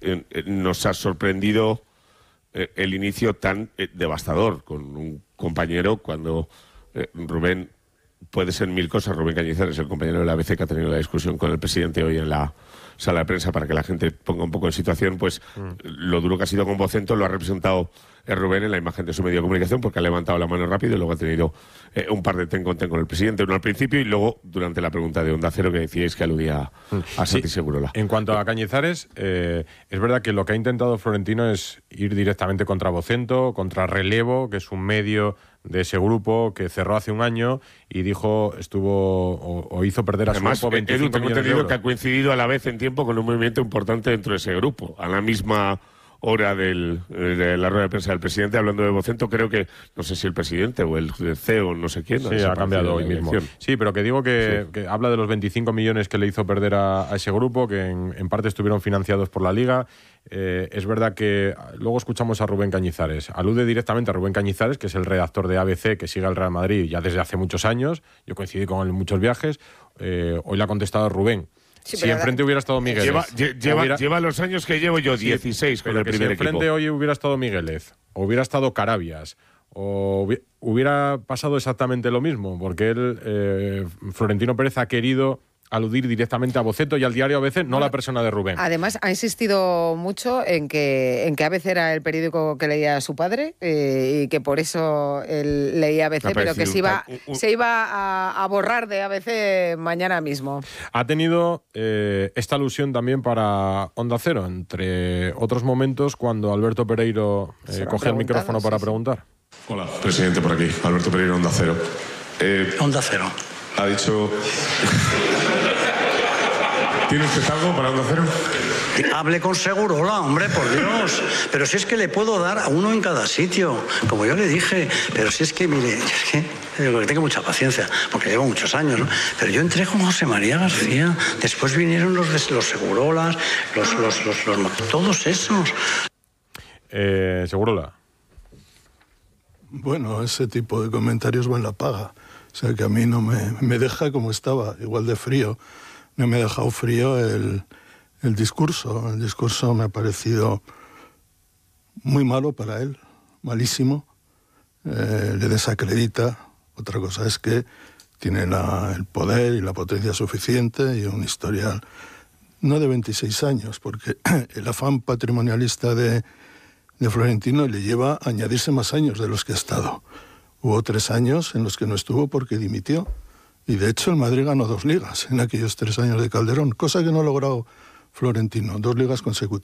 nos ha sorprendido el inicio tan devastador con un compañero cuando Rubén puede ser mil cosas. Rubén Cañizares, el compañero de la ABC que ha tenido la discusión con el presidente hoy en la sala de prensa para que la gente ponga un poco en situación, pues lo duro que ha sido con Vocento lo ha representado Rubén en la imagen de su medio de comunicación, porque ha levantado la mano rápido y luego ha tenido un par de ten con el presidente, uno al principio y luego durante la pregunta de Onda Cero que decíais que aludía a Santi Segurola. En cuanto a Cañizares, es verdad que lo que ha intentado Florentino es ir directamente contra Vocento, contra Relevo, que es un medio de ese grupo que cerró hace un año y dijo, hizo perder a su grupo 25 millones de euros. Que ha coincidido a la vez en tiempo con un movimiento importante dentro de ese grupo, a la misma hora de la rueda de prensa del presidente hablando de Vocento. Creo que, no sé si el presidente o el CEO, no sé quién. Sí, ha cambiado hoy mismo. Sí, pero que digo que habla de los 25 millones que le hizo perder a ese grupo, que en parte estuvieron financiados por la Liga. Es verdad que luego escuchamos a Rubén Cañizares. Alude directamente a Rubén Cañizares, que es el redactor de ABC, que sigue al Real Madrid ya desde hace muchos años. Yo coincidí con él en muchos viajes. Hoy le ha contestado Rubén. Sí, si enfrente hubiera estado Migueles. Lleva los años que llevo yo, 16 con el primer equipo. Si enfrente hoy hubiera estado Migueles, o hubiera estado Carabias, o hubiera pasado exactamente lo mismo, porque él, Florentino Pérez, ha querido aludir directamente a Vocento y al diario ABC, no la persona de Rubén. Además, ha insistido mucho en que ABC era el periódico que leía su padre y que por eso él leía ABC, pero que se iba a borrar de ABC mañana mismo. Ha tenido esta alusión también para Onda Cero, entre otros momentos, cuando Alberto Pereiro coge el micrófono para preguntar. Hola, presidente, por aquí. Alberto Pereiro, Onda Cero. Onda Cero. Ha dicho... ¿Tiene usted algo para Onda Cero? Hable con Segurola, hombre, por Dios. Pero si es que le puedo dar a uno en cada sitio, como yo le dije. Pero si es que, mire, es que tengo mucha paciencia, porque llevo muchos años, ¿no? Pero yo entré con José María García, después vinieron los Segurolas, todos esos. Segurola. Bueno, ese tipo de comentarios van la paga. O sea, que a mí no me deja como estaba, igual de frío. No me ha dejado frío el discurso. El discurso me ha parecido muy malo para él, malísimo. Le desacredita. Otra cosa es que tiene el poder y la potencia suficiente y un historial, no de 26 años, porque el afán patrimonialista de Florentino le lleva a añadirse más años de los que ha estado. Hubo 3 años en los que no estuvo porque dimitió. Y de hecho el Madrid ganó 2 ligas en aquellos 3 años de Calderón, cosa que no ha logrado Florentino, 2 ligas consecutivas.